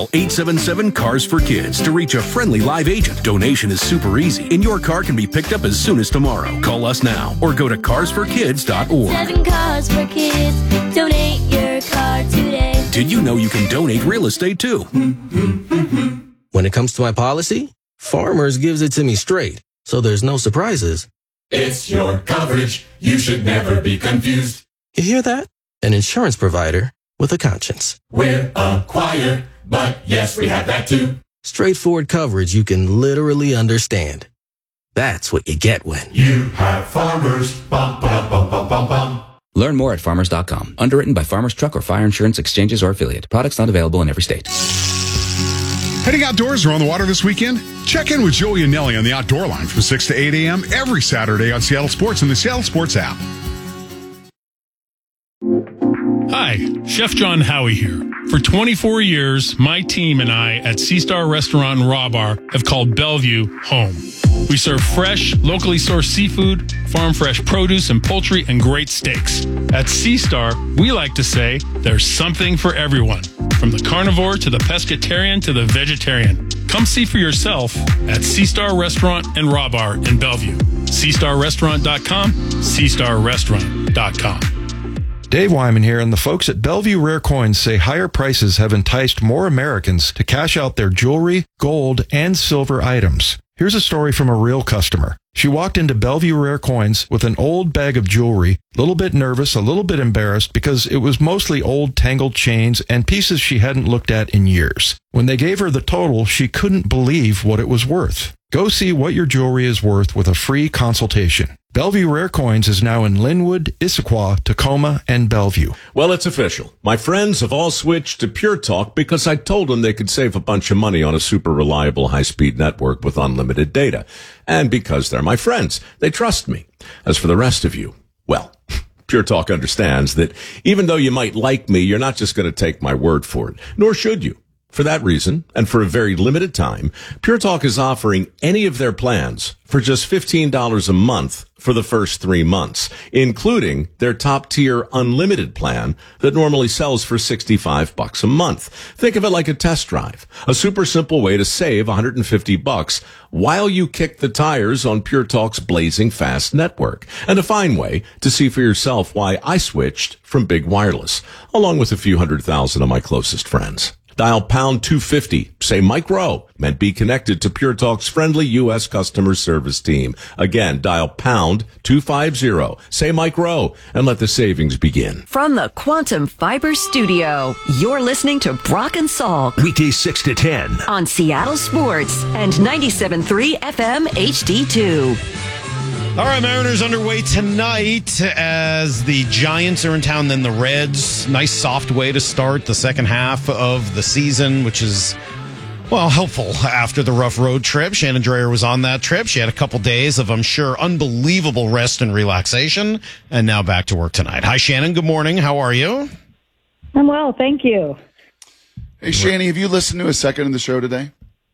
Call 877-CARS-FOR-KIDS to reach a friendly live agent. Donation is super easy, and your car can be picked up as soon as tomorrow. Call us now or go to carsforkids.org. 7 Cars for Kids. Donate your car today. Did you know you can donate real estate too? When it comes to my policy, Farmers gives it to me straight, so there's no surprises. It's your coverage. You should never be confused. You hear that? An insurance provider with a conscience. We're acquired, but yes, we have that too. Straightforward coverage you can literally understand. That's what you get when you have Farmers. Bum, bum, bum, bum, bum, bum. Learn more at farmers.com. Underwritten by Farmers Truck or Fire Insurance Exchanges or Affiliate. Products not available in every state. Heading outdoors or on the water this weekend? Check in with Joey and Nelly on the Outdoor Line from 6 to 8 a.m. every Saturday on Seattle Sports and the Seattle Sports app. Hi, Chef John Howie here. For 24 years, my team and I at Sea Star Restaurant and Raw Bar have called Bellevue home. We serve fresh, locally sourced seafood, farm fresh produce and poultry, and great steaks. At Sea Star, we like to say there's something for everyone, from the carnivore to the pescatarian to the vegetarian. Come see for yourself at Sea Star Restaurant and Raw Bar in Bellevue. SeaStarRestaurant.com, SeaStarRestaurant.com. Dave Wyman here, and the folks at Bellevue Rare Coins say higher prices have enticed more Americans to cash out their jewelry, gold, and silver items. Here's a story from a real customer. She walked into Bellevue Rare Coins with an old bag of jewelry, a little bit nervous, a little bit embarrassed because it was mostly old tangled chains and pieces she hadn't looked at in years. When they gave her the total, she couldn't believe what it was worth. Go see what your jewelry is worth with a free consultation. Bellevue Rare Coins is now in Linwood, Issaquah, Tacoma, and Bellevue. Well, it's official. My friends have all switched to Pure Talk because I told them they could save a bunch of money on a super reliable high-speed network with unlimited data. And because they're my friends, they trust me. As for the rest of you, well, Pure Talk understands that even though you might like me, you're not just going to take my word for it, nor should you. For that reason, and for a very limited time, Pure Talk is offering any of their plans for just $15 a month for the first 3 months, including their top-tier unlimited plan that normally sells for $65 a month. Think of it like a test drive, a super simple way to save $150 while you kick the tires on Pure Talk's blazing fast network, and a fine way to see for yourself why I switched from Big Wireless, along with a few 100,000 of my closest friends. Dial pound 250, say Mike Rowe, and be connected to Pure Talk's friendly U.S. customer service team. Again, dial pound 250, say Mike Rowe, and let the savings begin. From the Quantum Fiber Studio, you're listening to Brock and Salk. Weekdays 6 to 10. On Seattle Sports and 97.3 FM HD2. All right, Mariners underway tonight as the Giants are in town, then the Reds. Nice soft way to start the second half of the season, which is, well, helpful after the rough road trip. Shannon Dreyer was on that trip. She had a couple days of, I'm sure, unbelievable rest and relaxation, and now back to work tonight. Hi, Shannon. Good morning. How are you? I'm well, thank you. Hey, Shanny, have you listened to a second of the show today?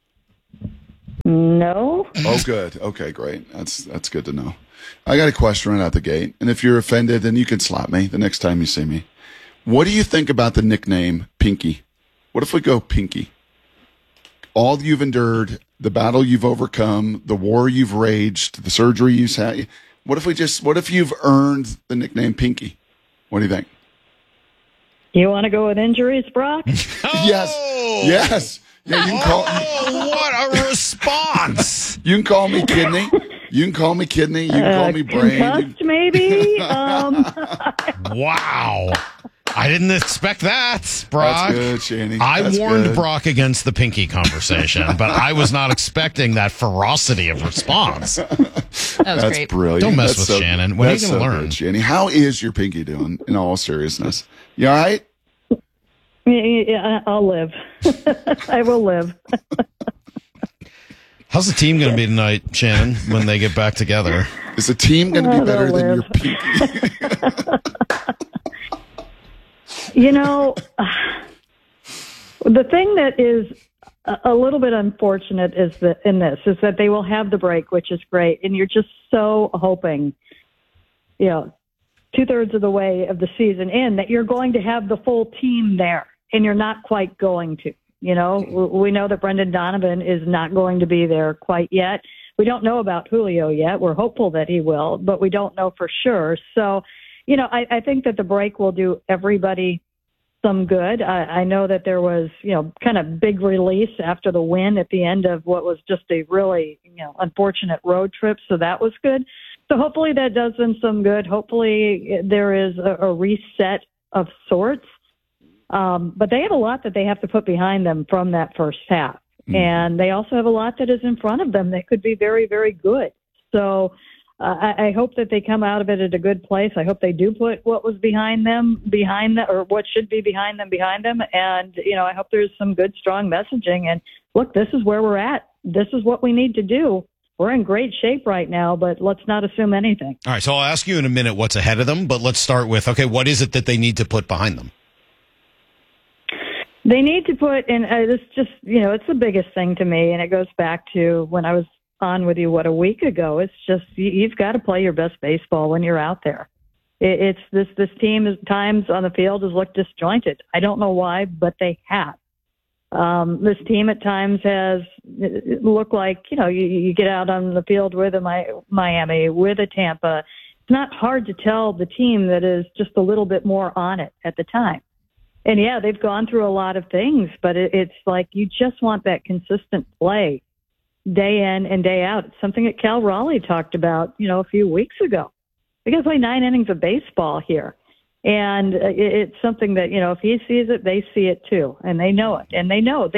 No. Oh, good. Okay, great. That's good to know. I got a question right out the gate, and if you're offended, then you can slap me the next time you see me. What do you think about the nickname Pinky? What if we go Pinky? All you've endured, the battle you've overcome, the war you've waged, the surgery you've had. What if you've earned the nickname Pinky? What do you think? You want to go with injuries, Brock? Yes. Yeah, you can call. What a response! You can call me kidney. You can call me kidney. You can call me brain. Concussed, maybe. Wow. I didn't expect that, Brock. That's good, Shanny. I warned Brock against the Pinky conversation, but I was not expecting that ferocity of response. That was That's great. Brilliant. Don't mess with Shannon. When are you going to learn? Good, Shanny. How is your Pinky doing, in all seriousness? You all right? Yeah, I'll live. I will live. How's the team going to be tonight, Shannon, when they get back together? Is the team going to be better than your Pinky? The thing that is a little bit unfortunate is that they will have the break, which is great, and you're just so hoping, 2/3 of the way of the season in, that you're going to have the full team there, and you're not quite going to. You know, we know that Brendan Donovan is not going to be there quite yet. We don't know about Julio yet. We're hopeful that he will, but we don't know for sure. So, you know, I think that the break will do everybody some good. I know that there was, you know, kind of big release after the win at the end of what was just a really, you know, unfortunate road trip. So that was good. So hopefully that does them some good. Hopefully there is a reset of sorts. But they have a lot that they have to put behind them from that first half. And they also have a lot that is in front of them that could be very, very good. So I hope that they come out of it at a good place. I hope they do put what was behind them, or what should be behind them. And, you know, I hope there's some good, strong messaging. And look, this is where we're at. This is what we need to do. We're in great shape right now, but let's not assume anything. All right, so I'll ask you in a minute what's ahead of them, but let's start with, okay, what is it that they need to put behind them? They need to put in, this just, you know, it's the biggest thing to me, and it goes back to when I was on with you, a week ago. It's just, you've got to play your best baseball when you're out there. It's this team at times on the field has looked disjointed. I don't know why, but they have. This team at times has looked like, you know, you get out on the field with a Miami, with a Tampa. It's not hard to tell the team that is just a little bit more on it at the time. And yeah, they've gone through a lot of things, but it's like you just want that consistent play day in and day out. It's something that Cal Raleigh talked about, you know, a few weeks ago. They got to play 9 innings of baseball here. And it's something that, you know, if he sees it, they see it too. And they know it. And they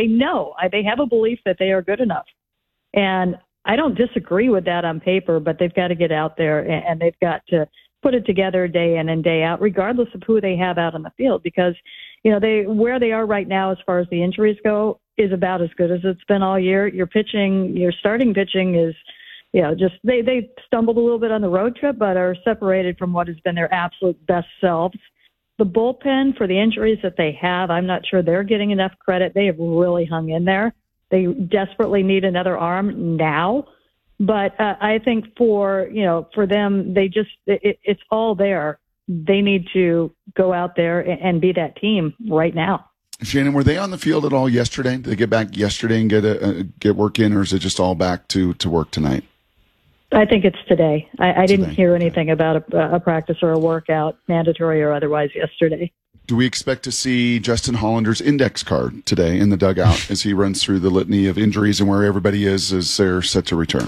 have a belief that they are good enough. And I don't disagree with that on paper, but they've got to get out there and they've got to put it together day in and day out, regardless of who they have out on the field, because, you know, where they are right now as far as the injuries go is about as good as it's been all year. Your starting pitching is, you know, just they stumbled a little bit on the road trip, but are separated from what has been their absolute best selves. The bullpen, for the injuries that they have, I'm not sure they're getting enough credit. They have really hung in there. They desperately need another arm now. But I think for them, it's all there. They need to go out there and be that team right now. Shannon, were they on the field at all yesterday? Did they get back yesterday and get work in, or is it just all back to work tonight? I think it's today. I didn't hear anything about a practice or a workout, mandatory or otherwise, yesterday. Do we expect to see Justin Hollander's index card today in the dugout as he runs through the litany of injuries and where everybody is as they're set to return?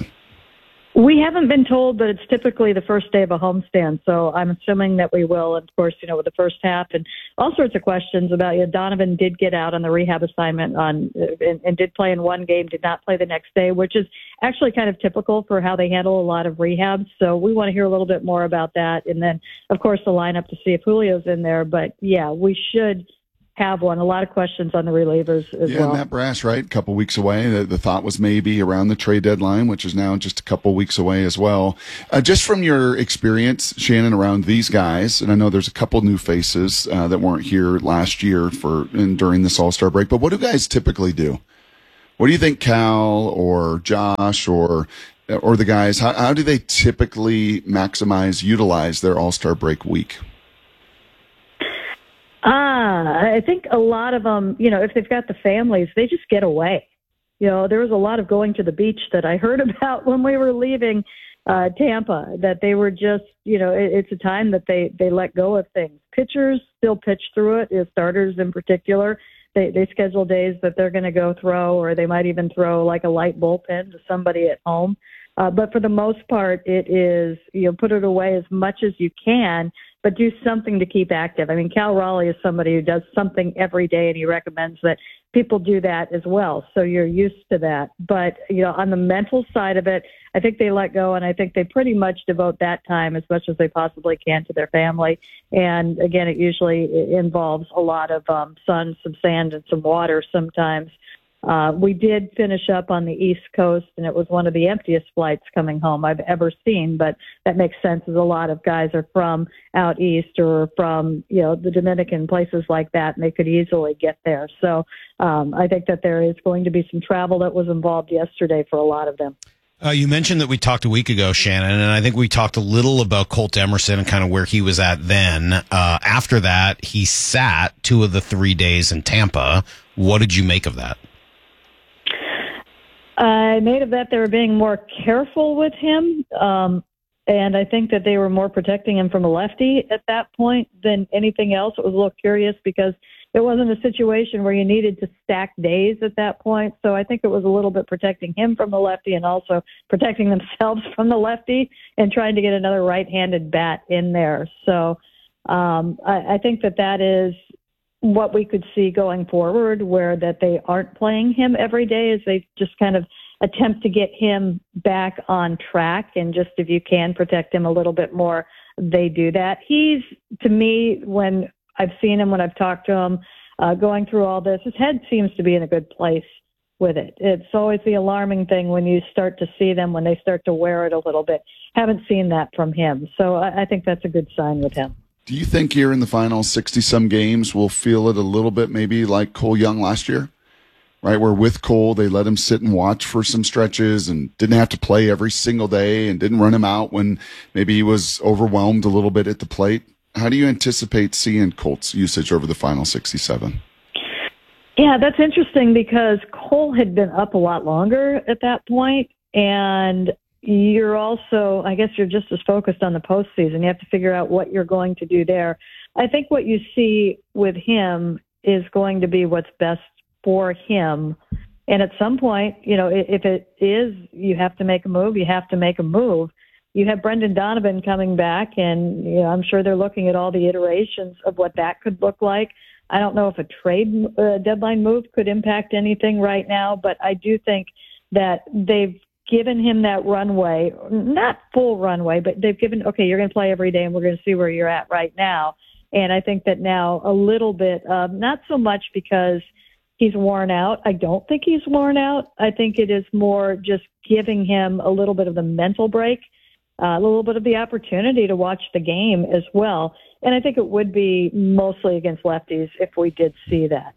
We haven't been told, but it's typically the first day of a homestand, so I'm assuming that we will. And, of course, you know, with the first half and all sorts of questions about, you know, Donovan did get out on the rehab assignment and did play in one game, did not play the next day, which is actually kind of typical for how they handle a lot of rehabs. So we want to hear a little bit more about that. And then, of course, the lineup to see if Julio's in there. But, yeah, we should have one. A lot of questions on the relievers as well. Matt Brass, right? A couple weeks away. The thought was maybe around the trade deadline, which is now just a couple weeks away as well. Just from your experience, Shannon, around these guys, and I know there's a couple new faces that weren't here last year during this All-Star break, but what do guys typically do? What do you think Cal or Josh or the guys, how do they typically utilize their All-Star break week? I think a lot of them, you know, if they've got the families, they just get away. You know, there was a lot of going to the beach that I heard about when we were leaving Tampa, that they were just, you know, it's a time that they let go of things. Pitchers still pitch through it, starters in particular. They schedule days that they're going to go throw, or they might even throw like a light bullpen to somebody at home. But for the most part, it is, you know, put it away as much as you can, but do something to keep active. I mean, Cal Raleigh is somebody who does something every day, and he recommends that people do that as well. So you're used to that. But, you know, on the mental side of it, I think they let go, and I think they pretty much devote that time as much as they possibly can to their family. And, again, it usually involves a lot of sun, some sand, and some water sometimes. We did finish up on the East Coast, and it was one of the emptiest flights coming home I've ever seen, but that makes sense as a lot of guys are from out east or from, you know, the Dominican, places like that, and they could easily get there. So I think that there is going to be some travel that was involved yesterday for a lot of them. You mentioned that we talked a week ago, Shannon, and I think we talked a little about Colt Emerson and kind of where he was at then. After that, he sat 2 of the 3 days in Tampa. What did you make of that? I made of that they were being more careful with him, and I think that they were more protecting him from a lefty at that point than anything else. It was a little curious because it wasn't a situation where you needed to stack days at that point. So I think it was a little bit protecting him from the lefty and also protecting themselves from the lefty and trying to get another right-handed bat in there. So I think that is what we could see going forward, where that they aren't playing him every day, as they just kind of attempt to get him back on track. And just if you can protect him a little bit more, they do that. He's, to me, when I've seen him, when I've talked to him, going through all this, his head seems to be in a good place with it. It's always the alarming thing when you start to see them, when they start to wear it a little bit. Haven't seen that from him. So I think that's a good sign with him. Do you think here in the final 60-some games we'll feel it a little bit maybe like Cole Young last year? Right, where with Cole, they let him sit and watch for some stretches and didn't have to play every single day and didn't run him out when maybe he was overwhelmed a little bit at the plate. How do you anticipate seeing Colt's usage over the final 67? Yeah, that's interesting because Cole had been up a lot longer at that point, and you're also, I guess you're just as focused on the postseason. You have to figure out what you're going to do there. I think what you see with him is going to be what's best for him. And at some point, if it is, you have to make a move, you have to make a move. You have Brendan Donovan coming back, and I'm sure they're looking at all the iterations of what that could look like. I don't know if a trade deadline move could impact anything right now, but I do think that they've given him that runway, not full runway, but they've given, okay, you're going to play every day and we're going to see where you're at right now. And I think that now a little bit, not so much because he's worn out. I don't think he's worn out. I think it is more just giving him a little bit of the mental break, a little bit of the opportunity to watch the game as well. And I think it would be mostly against lefties if we did see that.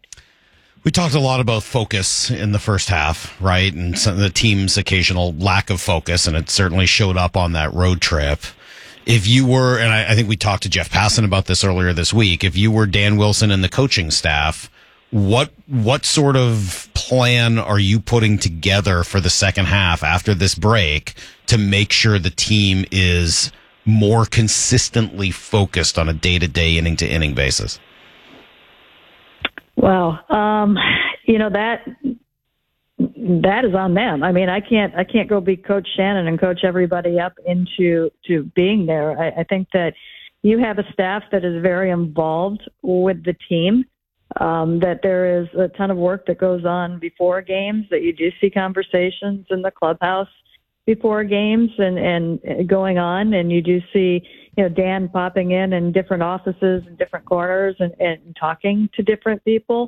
We talked a lot about focus in the first half, right? And some of the team's occasional lack of focus, and it certainly showed up on that road trip. If you were, and I think we talked to Jeff Passan about this earlier this week, if you were Dan Wilson and the coaching staff, what sort of plan are you putting together for the second half after this break to make sure the team is more consistently focused on a day-to-day, inning-to-inning basis? Well, that is on them. I mean, I can't go be Coach Shannon and coach everybody up into being there. I think that you have a staff that is very involved with the team, that there is a ton of work that goes on before games, that you do see conversations in the clubhouse before games and going on, and you do see Dan popping in different offices and different corners and talking to different people.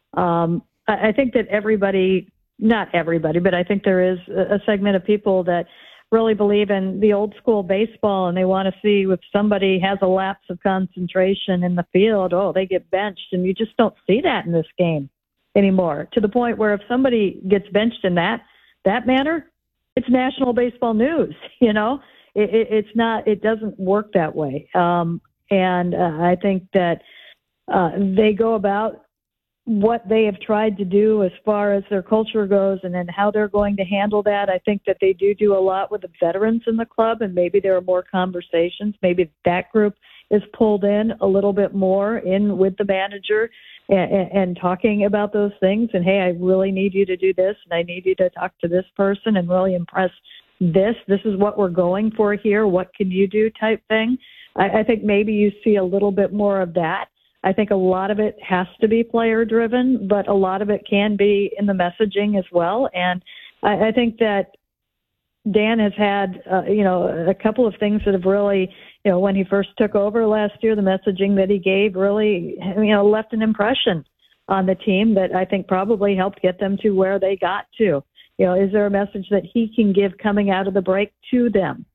I think that everybody, not everybody, but I think there is a segment of people that really believe in the old school baseball, and they want to see if somebody has a lapse of concentration in the field, they get benched. And you just don't see that in this game anymore, to the point where if somebody gets benched in that manner, it's national baseball news. It's not, it doesn't work that way. And I think that they go about what they have tried to do as far as their culture goes and then how they're going to handle that. I think that they do a lot with the veterans in the club, and maybe there are more conversations. Maybe that group is pulled in a little bit more in with the manager and talking about those things. And, hey, I really need you to do this, and I need you to talk to this person and really impress this. This is what we're going for here. What can you do type thing? I think maybe you see a little bit more of that. I think a lot of it has to be player driven, but a lot of it can be in the messaging as well. And I think that Dan has had, a couple of things that have really, when he first took over last year, the messaging that he gave really, left an impression on the team that I think probably helped get them to where they got to. Is there a message that he can give coming out of the break to them?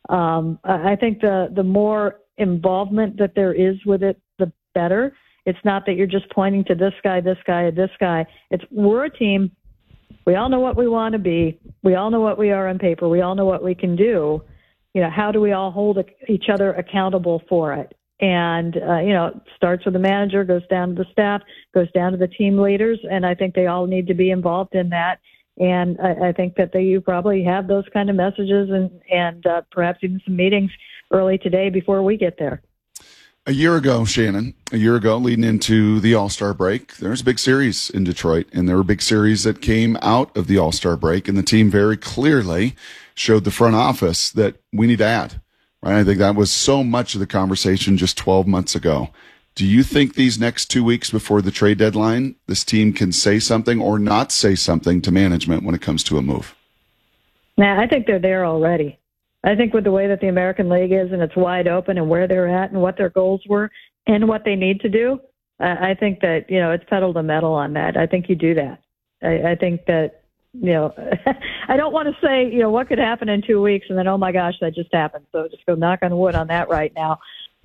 I think the more involvement that there is with it, the better. It's not that you're just pointing to this guy, this guy, this guy. It's we're a team. we all know what we want to be. We all know what we are on paper. We all know what we can do. How do we all hold each other accountable for it? And, it starts with the manager, goes down to the staff, goes down to the team leaders, and I think they all need to be involved in that. And I think that you probably have those kind of messages and perhaps even some meetings early today before we get there. A year ago, Shannon, leading into the All-Star break, there was a big series in Detroit, and there were big series that came out of the All-Star break, and the team very clearly showed the front office that we need to add. Right? I think that was so much of the conversation just 12 months ago. Do you think these next 2 weeks before the trade deadline, this team can say something or not say something to management when it comes to a move? Nah, I think they're there already. I think with the way that the American League is and it's wide open and where they're at and what their goals were and what they need to do, I think that, it's pedal to metal on that. I think you do that. I think that, I don't want to say, what could happen in 2 weeks and then, oh my gosh, that just happened. So just go knock on wood on that right now.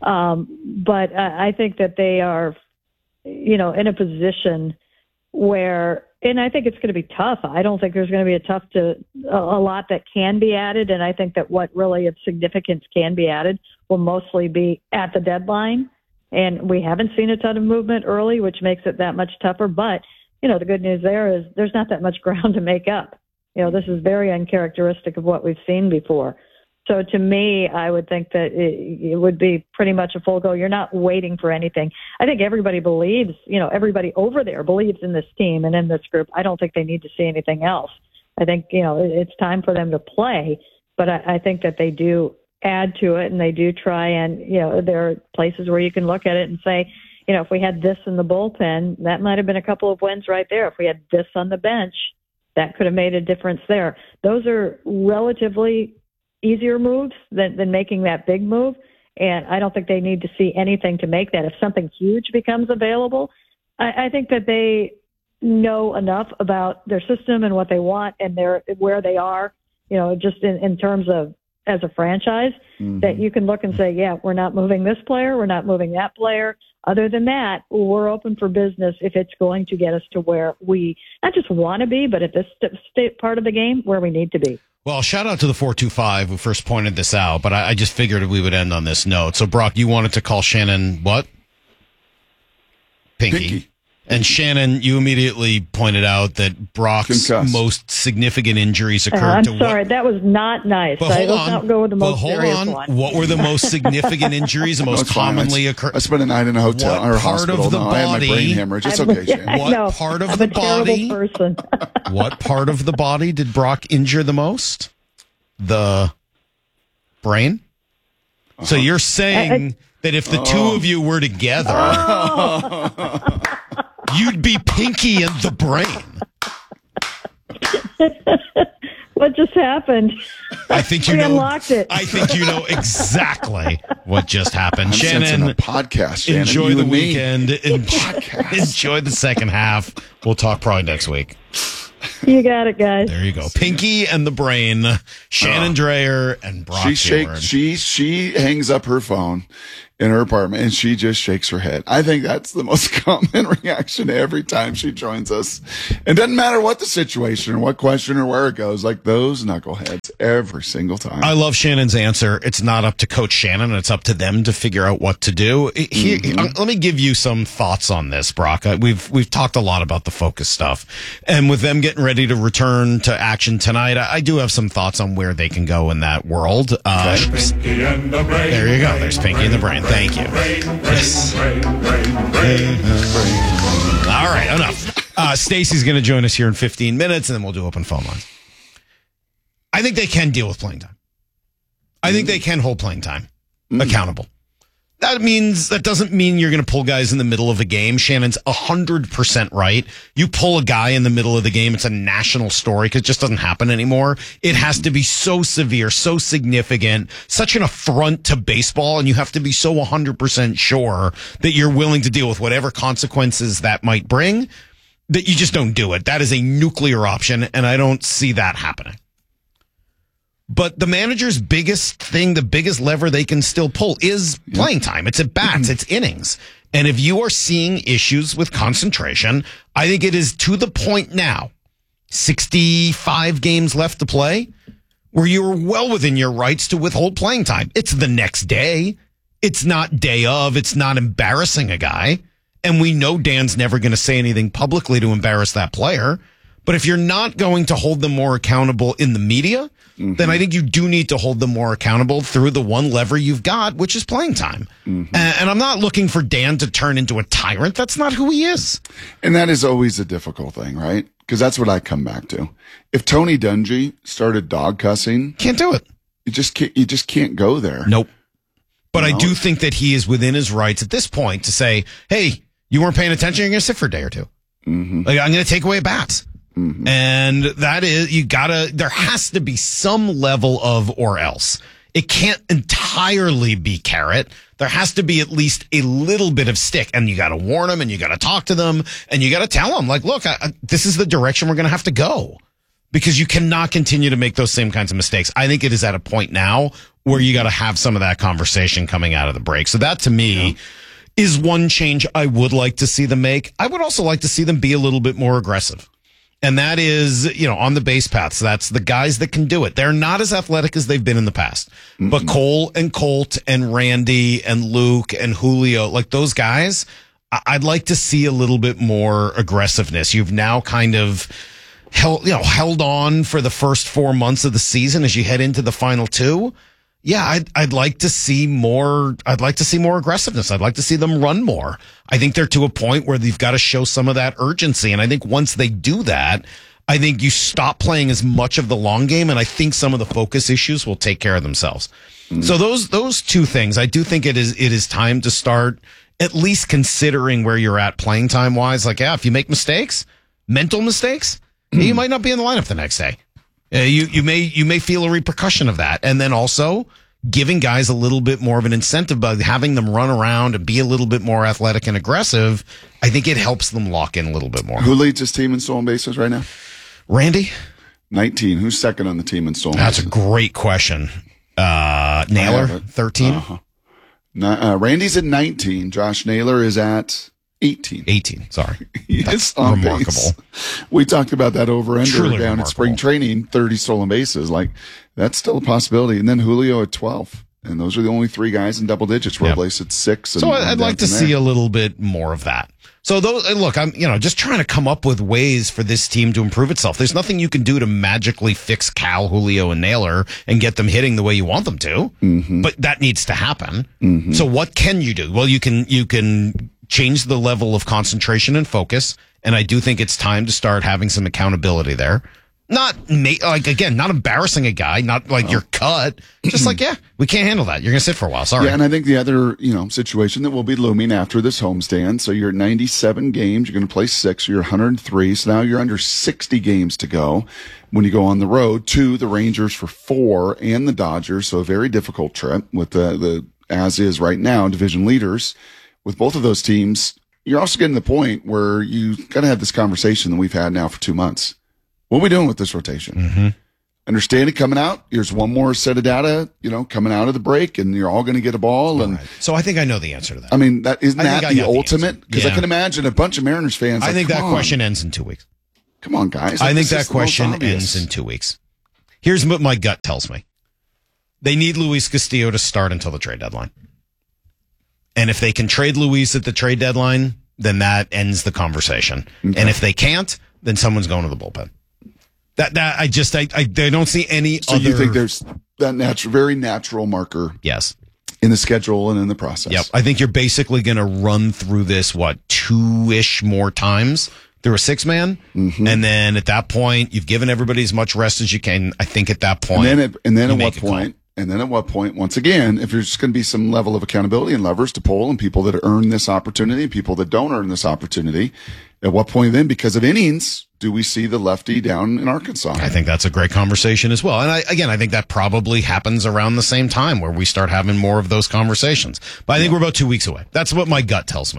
But I think that they are, in a position where, and I think it's going to be tough. I don't think there's going to be a lot that can be added. And I think that what really of significance can be added will mostly be at the deadline. And we haven't seen a ton of movement early, which makes it that much tougher. But, the good news there is there's not that much ground to make up. This is very uncharacteristic of what we've seen before. So to me, I would think that it would be pretty much a full go. You're not waiting for anything. I think everybody believes, everybody over there believes in this team and in this group. I don't think they need to see anything else. I think, it's time for them to play. But I think that they do add to it and they do try and, there are places where you can look at it and say, if we had this in the bullpen, that might have been a couple of wins right there. If we had this on the bench, that could have made a difference there. Those are relatively easier moves than making that big move. And I don't think they need to see anything to make that. If something huge becomes available, I think that they know enough about their system and what they want and where they are, just in terms of as a franchise, that you can look and say, yeah, we're not moving this player. We're not moving that player. Other than that, we're open for business if it's going to get us to where we not just want to be, but at this part of the game where we need to be. Well, shout out to the 425 who first pointed this out, but I just figured we would end on this note. So, Brock, you wanted to call Shannon what? Pinky. And Shannon, you immediately pointed out that Brock's most significant injuries occurred I'm sorry, that was not nice. But let's not go with the most serious one. What were the most significant injuries, the most commonly occur? I spent a night in a hotel or hospital. Of the body, I had my brain hemorrhage. It's okay, Shannon. What part of the body? What part of the body did Brock injure the most? The brain? So you're saying that if the two of you were together, you'd be Pinky and the brain. What just happened? I think you unlocked it. I think you know exactly what just happened. Shannon, a podcast. Shannon, enjoy the weekend. Enjoy the second half. We'll talk probably next week. You got it, guys. There you go. Pinky and the brain. Shannon Dreyer and Brock Hayward. She hangs up her phone in her apartment and she just shakes her head. I think that's the most common reaction every time she joins us. It doesn't matter what the situation or what question or where it goes, like those knuckleheads every single time. I love Shannon's answer. It's not up to Coach Shannon. It's up to them to figure out what to do. Let me give you some thoughts on this, Brock. We've talked a lot about the focus stuff, and with them getting ready to return to action tonight, I do have some thoughts on where they can go in that world. There you go. There's Pinky and the Brain. Thank you. Yes. All right, enough. Stacy's going to join us here in 15 minutes, and then we'll do open phone lines. I think they can deal with playing time. I think they can hold playing time accountable. That doesn't mean you're going to pull guys in the middle of a game. Shannon's 100% right. You pull a guy in the middle of the game, it's a national story because it just doesn't happen anymore. It has to be so severe, so significant, such an affront to baseball, and you have to be so 100% sure that you're willing to deal with whatever consequences that might bring, that you just don't do it. That is a nuclear option, and I don't see that happening. But the manager's biggest thing, the biggest lever they can still pull is playing time. It's at bats, it's innings. And if you are seeing issues with concentration, I think it is to the point now 65 games left to play, where you were well within your rights to withhold playing time. It's the next day. It's not day of. It's not embarrassing a guy. And we know Dan's never going to say anything publicly to embarrass that player. But if you're not going to hold them more accountable in the media, then I think you do need to hold them more accountable through the one lever you've got, which is playing time. And I'm not looking for Dan to turn into a tyrant. That's not who he is. And that is always a difficult thing, right? Because that's what I come back to. If Tony Dungy started dog cussing, can't do it. You just can't go there. Nope. But I do think that he is within his rights at this point to say, hey, you weren't paying attention, you're going to sit for a day or two. Like, I'm going to take away bats. And that is, there has to be some level of or else. It can't entirely be carrot. There has to be at least a little bit of stick. And you got to warn them and you got to talk to them and you got to tell them, like, look, this is the direction we're going to have to go. Because you cannot continue to make those same kinds of mistakes. I think it is at a point now where you got to have some of that conversation coming out of the break. So that to me is one change I would like to see them make. I would also like to see them be a little bit more aggressive. And that is, on the base paths. That's the guys that can do it. They're not as athletic as they've been in the past. But Cole and Colt and Randy and Luke and Julio, like those guys, I'd like to see a little bit more aggressiveness. You've now kind of held on for the first 4 months of the season as you head into the final two. Yeah, I'd like to see more. I'd like to see more aggressiveness. I'd like to see them run more. I think they're to a point where they've got to show some of that urgency. And I think once they do that, I think you stop playing as much of the long game. And I think some of the focus issues will take care of themselves. So those two things, I do think it is time to start at least considering where you're at playing time wise. Like, yeah, if you make mistakes, mental mistakes, you might not be in the lineup the next day. You may feel a repercussion of that. And then also giving guys a little bit more of an incentive by having them run around and be a little bit more athletic and aggressive. I think it helps them lock in a little bit more. Who leads his team in stolen bases right now? Randy? 19. Who's second on the team in stolen bases? That's a great question. Naylor, 13. Randy's at 19. Josh Naylor is at 18. 18, sorry. That's remarkable. Base. We talked about that over-under Truly down remarkable. at spring training, 30 stolen bases. Like, that's still a possibility. And then Julio at 12. And those are the only three guys in double digits. Robles at 6. So I'd like to see a little bit more of that. So look, I'm just trying to come up with ways for this team to improve itself. There's nothing you can do to magically fix Cal, Julio, and Naylor and get them hitting the way you want them to. But that needs to happen. So what can you do? Well, you can change the level of concentration and focus, and I do think it's time to start having some accountability there. Not embarrassing a guy, not like you're cut. Just like, yeah, we can't handle that. You're going to sit for a while. Sorry. Yeah, and I think the other, situation that will be looming after this homestand. So you're at 97 games. You're going to play 6. You're 103. So now you're under 60 games to go when you go on the road to the Rangers for 4 and the Dodgers. So a very difficult trip with the as is right now, division leaders. With both of those teams, you're also getting to the point where you got to have this conversation that we've had now for 2 months. What are we doing with this rotation? Understand it coming out. Here's one more set of data, coming out of the break, and you're all going to get a ball. And so I think I know the answer to that. I mean, isn't that the ultimate? Because I can imagine a bunch of Mariners fans. I think that question ends in 2 weeks. Come on, guys. I think that question ends in 2 weeks. Here's what my gut tells me. They need Luis Castillo to start until the trade deadline. And if they can trade Luis at the trade deadline, then that ends the conversation. Okay. And if they can't, then someone's going to the bullpen. I don't see any so other. You think there's that very natural marker? Yes. In the schedule and in the process. Yep. I think you're basically going to run through this, 2-ish more times through a 6-man. And then at that point, you've given everybody as much rest as you can. I think at that point. And then at what point, once again, if there's going to be some level of accountability and levers to pull and people that earn this opportunity and people that don't earn this opportunity, at what point then, because of innings, do we see the lefty down in Arkansas? I think that's a great conversation as well. And I think that probably happens around the same time where we start having more of those conversations. But I think we're about 2 weeks away. That's what my gut tells me.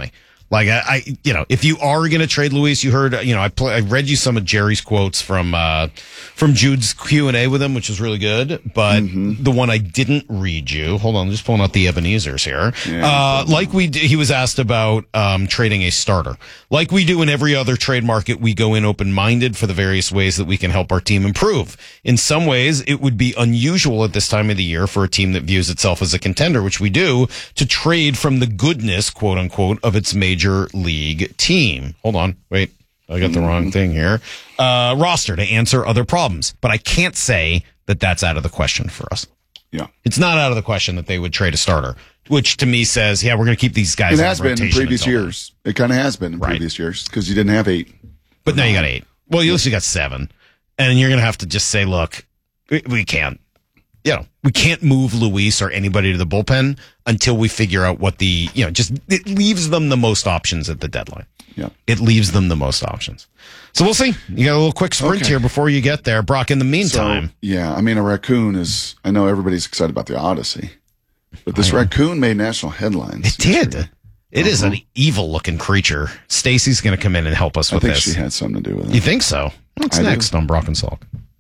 Like, if you are going to trade Luis, you heard, I read you some of Jerry's quotes from Jude's Q&A with him, which was really good. But the one I didn't read you, hold on, I'm just pulling out the Ebenezer's here. Yeah, he was asked about trading a starter. Like we do in every other trade market, we go in open-minded for the various ways that we can help our team improve. In some ways, it would be unusual at this time of the year for a team that views itself as a contender, which we do, to trade from the goodness, quote unquote, of its major league team. Hold on. Wait, I got the wrong thing here. Roster to answer other problems. But I can't say that that's out of the question for us. Yeah. It's not out of the question that they would trade a starter, which to me says, we're going to keep these guys. It has been in previous years. It kind of has been in previous years because you didn't have 8. But now you got 8. Well, you got 7. And you're going to have to just say, look, we can't. We can't move Luis or anybody to the bullpen until we figure out what it leaves them the most options at the deadline. Yeah. It leaves them the most options. So we'll see. You got a little quick sprint here before you get there. Brock, in the meantime. A raccoon is, I know everybody's excited about the Odyssey, but this raccoon made national headlines. It did. It is an evil looking creature. Stacy's going to come in and help us with this. I think she had something to do with it. You think so? What's next on Brock and Salk?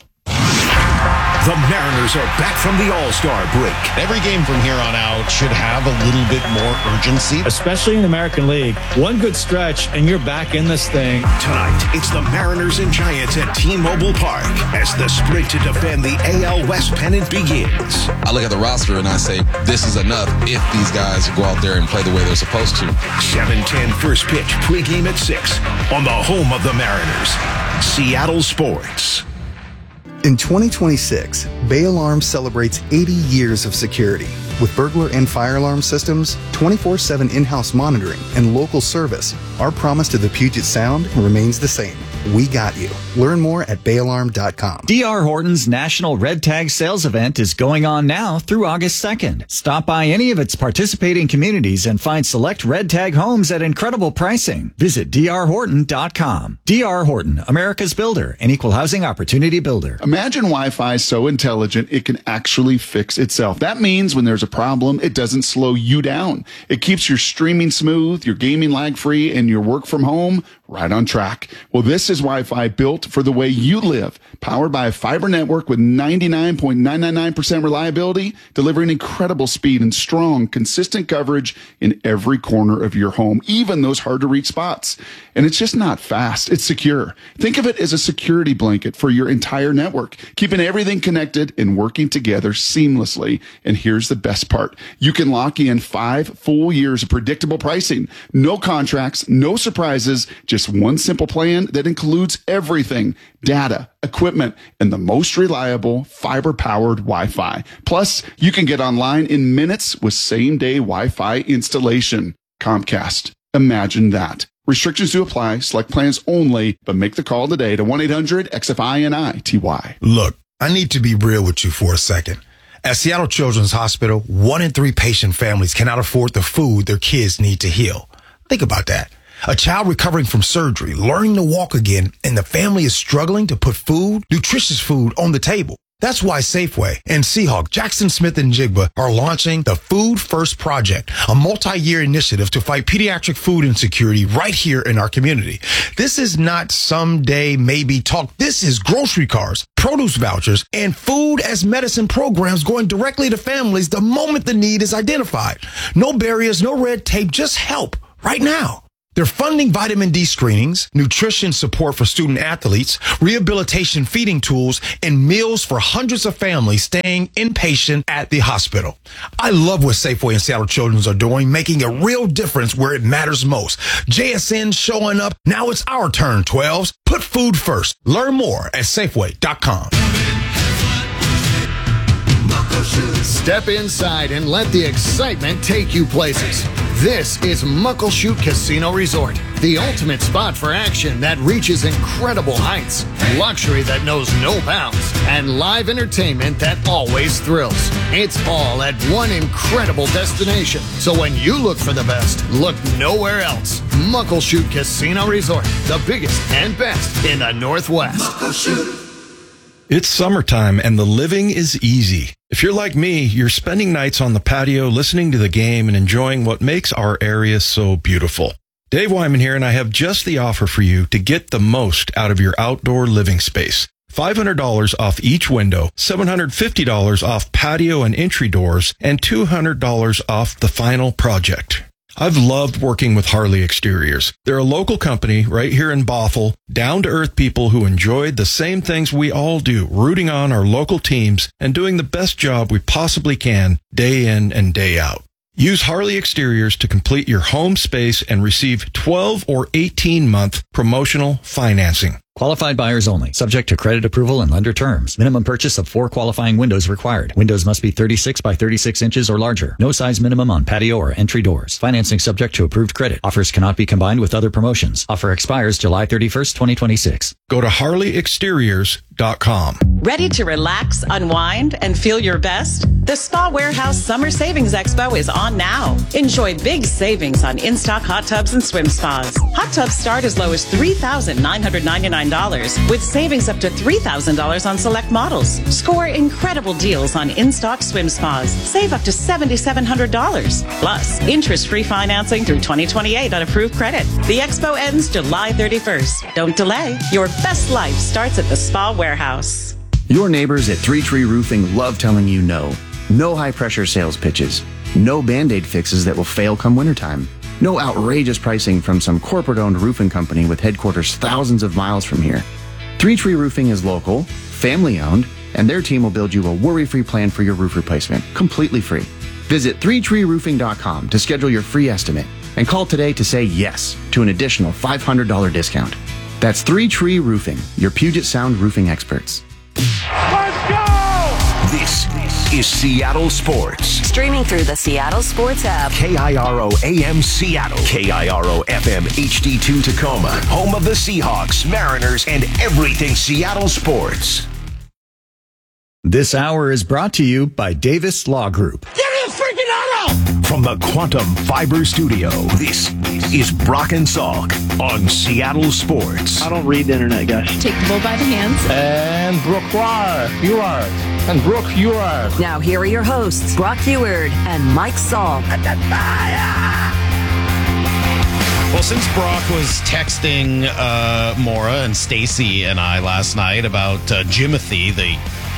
The Mariners are back from the All-Star break. Every game from here on out should have a little bit more urgency. Especially in the American League. One good stretch, and you're back in this thing. Tonight, it's the Mariners and Giants at T-Mobile Park as the sprint to defend the AL West pennant begins. I look at the roster and I say, this is enough if these guys go out there and play the way they're supposed to. 7:10 first pitch, pregame at 6 on the home of the Mariners, Seattle Sports. In 2026, Bay Alarm celebrates 80 years of security. With burglar and fire alarm systems, 24/7 in-house monitoring, and local service, our promise to the Puget Sound remains the same. We got you. Learn more at bayalarm.com. D.R. Horton's National Red Tag Sales Event is going on now through August 2nd. Stop by any of its participating communities and find select Red Tag homes at incredible pricing. Visit drhorton.com. D.R. Horton, America's builder, an equal housing opportunity builder. Imagine Wi-Fi so intelligent it can actually fix itself. That means when there's a problem, it doesn't slow you down. It keeps your streaming smooth, your gaming lag-free, and your work from home right on track. Well, this is Wi-Fi built for the way you live, powered by a fiber network with 99.999% reliability, delivering incredible speed and strong, consistent coverage in every corner of your home, even those hard-to-reach spots. And it's just not fast. It's secure. Think of it as a security blanket for your entire network, keeping everything connected and working together seamlessly. And here's the best part. You can lock in 5 full years of predictable pricing. No contracts, no surprises, just one simple plan that includes everything: data, equipment, and the most reliable fiber-powered Wi-Fi. Plus, you can get online in minutes with same-day Wi-Fi installation. Comcast. Imagine that. Restrictions do apply. Select plans only, but make the call today to 1-800-XFI-NITY. Look, I need to be real with you for a second. At Seattle Children's Hospital, 1 in 3 patient families cannot afford the food their kids need to heal. Think about that. A child recovering from surgery, learning to walk again, and the family is struggling to put food, nutritious food, on the table. That's why Safeway and Seahawk, Jackson Smith and Jigba are launching the Food First Project, a multi-year initiative to fight pediatric food insecurity right here in our community. This is not someday maybe talk. This is grocery cards, produce vouchers, and food as medicine programs going directly to families the moment the need is identified. No barriers, no red tape, just help right now. They're funding vitamin D screenings, nutrition support for student athletes, rehabilitation feeding tools, and meals for hundreds of families staying inpatient at the hospital. I love what Safeway and Seattle Children's are doing, making a real difference where it matters most. JSN showing up. Now it's our turn, 12s. Put food first. Learn more at Safeway.com. Step inside and let the excitement take you places. This is Muckleshoot Casino Resort, the ultimate spot for action that reaches incredible heights, luxury that knows no bounds, and live entertainment that always thrills. It's all at one incredible destination. So when you look for the best, look nowhere else. Muckleshoot Casino Resort, the biggest and best in the Northwest. Muckleshoot. It's summertime and the living is easy. If you're like me, you're spending nights on the patio listening to the game and enjoying what makes our area so beautiful. Dave Wyman here, and I have just the offer for you to get the most out of your outdoor living space. $500 off each window, $750 off patio and entry doors, and $200 off the final project. I've loved working with Harley Exteriors. They're a local company right here in Bothell, down-to-earth people who enjoy the same things we all do, rooting on our local teams and doing the best job we possibly can day in and day out. Use Harley Exteriors to complete your home space and receive 12 or 18-month promotional financing. Qualified buyers only. Subject to credit approval and lender terms. Minimum purchase of 4 qualifying windows required. Windows must be 36 by 36 inches or larger. No size minimum on patio or entry doors. Financing subject to approved credit. Offers cannot be combined with other promotions. Offer expires July 31st, 2026. Go to HarleyExteriors.com. Ready to relax, unwind, and feel your best? The Spa Warehouse Summer Savings Expo is on now. Enjoy big savings on in-stock hot tubs and swim spas. Hot tubs start as low as $3,999 with savings up to $3,000 on select models. Score incredible deals on in-stock swim spas. Save up to $7,700. Plus, interest-free financing through 2028 on approved credit. The expo ends July 31st. Don't delay. Your best life starts at the Spa Warehouse. Your neighbors at Three Tree Roofing love telling you no. No high-pressure sales pitches. No Band-Aid fixes that will fail come wintertime. No outrageous pricing from some corporate-owned roofing company with headquarters thousands of miles from here. Three Tree Roofing is local, family-owned, and their team will build you a worry-free plan for your roof replacement, completely free. Visit 3treeroofing.com to schedule your free estimate and call today to say yes to an additional $500 discount. That's 3 Tree Roofing, your Puget Sound roofing experts. Let's go! This is Seattle Sports. Streaming through the Seattle Sports app. KIRO AM Seattle. KIRO FM HD2 Tacoma. Home of the Seahawks, Mariners, and everything Seattle sports. This hour is brought to you by Davis Law Group. Give me a freaking auto! From the Quantum Fiber Studio, this is Brock and Salk on Seattle Sports. I don't read the internet, guys. Take the bull by the hands. And Brooke, you are. And Brooke, you are. Now here are your hosts, Brock Heward and Mike Salk. Well, since Brock was texting Maura and Stacy and I last night about Jimothy, the